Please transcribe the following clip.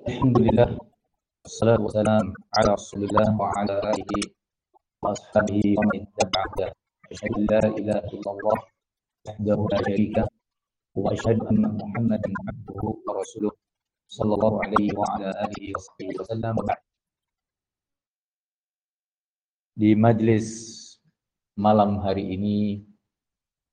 Alhamdulillah, wassalatu wassalam ala Rasulillah wa ala alihi wa ashabihi wa man ittaba'a hudah. Asyhadu an la ilaha illallah wahdahu la syarika lah wa asyhadu anna Muhammadan abduhu wa rasuluh sallallahu alaihi wa ala alihi wa sahbihi wasallam. Di majlis malam hari ini